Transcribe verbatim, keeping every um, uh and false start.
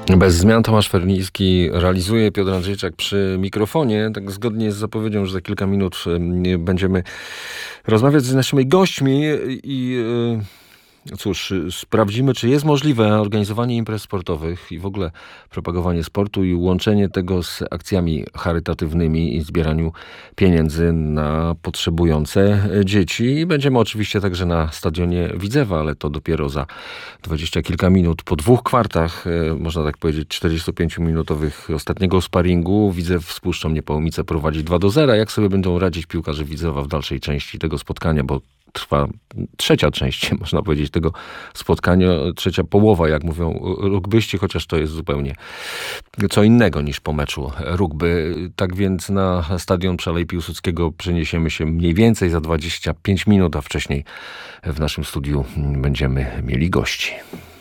Bez zmian Tomasz Ferliński realizuje, Piotr Andrzejczak przy mikrofonie. Tak zgodnie z zapowiedzią, że za kilka minut będziemy rozmawiać z naszymi gośćmi i cóż, sprawdzimy, czy jest możliwe organizowanie imprez sportowych i w ogóle propagowanie sportu i łączenie tego z akcjami charytatywnymi i zbieraniu pieniędzy na potrzebujące dzieci. I będziemy oczywiście także na stadionie Widzewa, ale to dopiero za dwadzieścia kilka minut. Po dwóch kwartach, można tak powiedzieć, czterdziestopięciominutowych ostatniego sparingu Widzew z Puszczą Niepołomice prowadzi dwa do zera. Jak sobie będą radzić piłkarze Widzewa w dalszej części tego spotkania, bo trwa trzecia część, można powiedzieć, tego spotkania, trzecia połowa, jak mówią rugbyści, chociaż to jest zupełnie co innego niż po meczu rugby. Tak więc na stadion przy Alei Piłsudskiego przeniesiemy się mniej więcej za dwadzieścia pięć minut, a wcześniej w naszym studiu będziemy mieli gości.